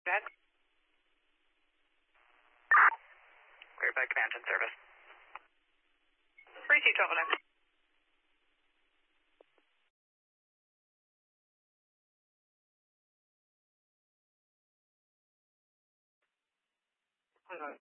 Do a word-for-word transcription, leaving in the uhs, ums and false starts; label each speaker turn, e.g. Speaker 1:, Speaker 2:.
Speaker 1: ahead. Cleared by command and service. Received overload. Hello.